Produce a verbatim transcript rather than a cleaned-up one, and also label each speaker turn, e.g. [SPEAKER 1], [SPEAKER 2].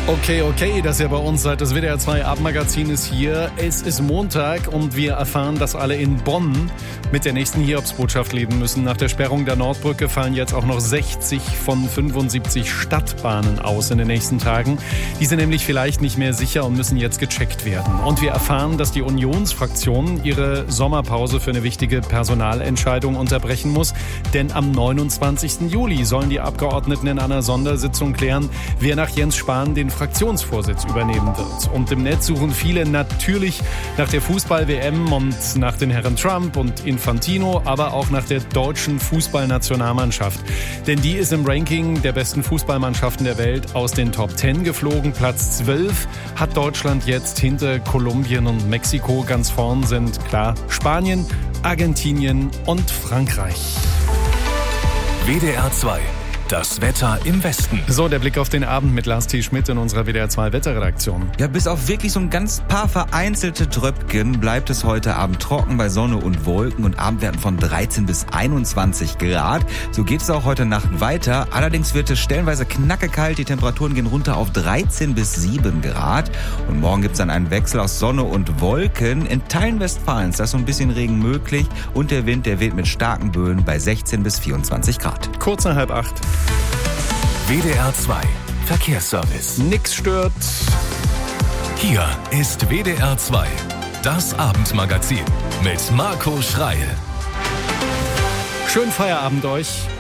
[SPEAKER 1] Okay, okay, dass ihr bei uns seid. Das W D R zwei Abendmagazin ist hier. Es ist Montag und wir erfahren, dass alle in Bonn mit der nächsten Hiobsbotschaft leben müssen. Nach der Sperrung der Nordbrücke fallen jetzt auch noch sechzig von fünfundsiebzig Stadtbahnen aus in den nächsten Tagen. Die sind nämlich vielleicht nicht mehr sicher und müssen jetzt gecheckt werden. Und wir erfahren, dass die Unionsfraktion ihre Sommerpause für eine wichtige Personalentscheidung unterbrechen muss. Denn am neunundzwanzigsten Juli sollen die Abgeordneten in einer Sondersitzung klären, wer nach Jens Spahn den Fraktionsvorsitz übernehmen wird. Und im Netz suchen viele natürlich nach der Fußball-W M und nach den Herren Trump und Infantino, aber auch nach der deutschen Fußballnationalmannschaft. Denn die ist im Ranking der besten Fußballmannschaften der Welt aus den Top zehn geflogen. Platz zwölf hat Deutschland jetzt hinter Kolumbien und Mexiko. Ganz vorn sind klar Spanien, Argentinien und Frankreich.
[SPEAKER 2] W D R zwei. Das Wetter im Westen.
[SPEAKER 1] So, der Blick auf den Abend mit Lars T. Schmidt in unserer W D R zwei Wetterredaktion.
[SPEAKER 3] Ja, bis auf wirklich so ein ganz paar vereinzelte Tröpfchen bleibt es heute Abend trocken bei Sonne und Wolken und Abendwerten von dreizehn bis einundzwanzig Grad. So geht es auch heute Nacht weiter. Allerdings wird es stellenweise knackekalt. Die Temperaturen gehen runter auf dreizehn bis sieben Grad. Und morgen gibt es dann einen Wechsel aus Sonne und Wolken. In Teilen Westfalens ist so ein bisschen Regen möglich. Und der Wind, der weht mit starken Böen bei sechzehn bis vierundzwanzig Grad.
[SPEAKER 1] Kurz nach halb acht.
[SPEAKER 2] W D R zwei Verkehrsservice.
[SPEAKER 1] Nix stört.
[SPEAKER 2] Hier ist W D R zwei, das Abendmagazin mit Marco Schreil.
[SPEAKER 1] Schönen Feierabend euch.